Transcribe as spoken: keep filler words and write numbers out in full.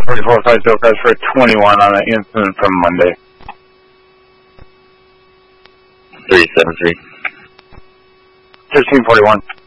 forty-four flight bill crash for twenty-one on an incident from Monday. three seven three. thirteen forty-one.